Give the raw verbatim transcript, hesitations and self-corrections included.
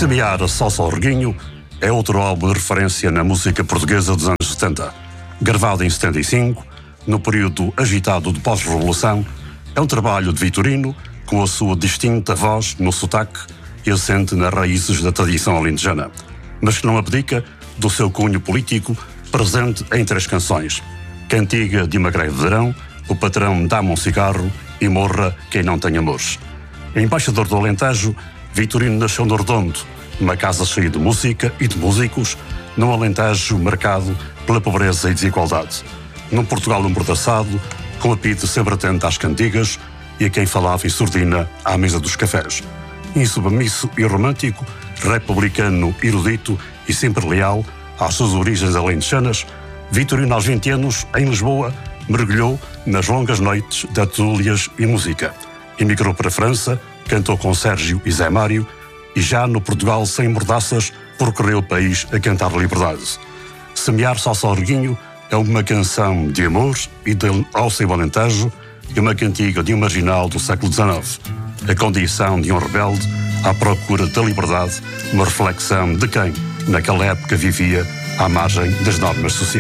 Semear a Salsa ao Reguinho é outro álbum de referência na música portuguesa dos anos setenta. Gravado em setenta e cinco, no período agitado de pós-revolução, é um trabalho de Vitorino com a sua distinta voz no sotaque e assente nas raízes da tradição alentejana, mas que não abdica do seu cunho político presente em três canções: Cantiga de uma greve de verão, O patrão dá-me um cigarro e Morra quem não tem amores. Embaixador do Alentejo, Vitorino nasceu no Redondo, numa casa cheia de música e de músicos, num Alentejo marcado pela pobreza e desigualdade. Num Portugal amordaçado, com a pite sempre atenta às cantigas e a quem falava em surdina à mesa dos cafés. Insubmisso e romântico, republicano, erudito e sempre leal às suas origens alentejanas, Vitorino, aos vinte anos, em Lisboa, mergulhou nas longas noites de tertúlias e música. Emigrou para a França, cantou com Sérgio e Zé Mário e já no Portugal sem mordaças percorreu o país a cantar liberdade. Semear Salsa ao Reguinho é uma canção de amor e de alça e alentejo e uma cantiga de um marginal do século dezenove. A condição de um rebelde à procura da liberdade, uma reflexão de quem, naquela época, vivia à margem das normas sociais.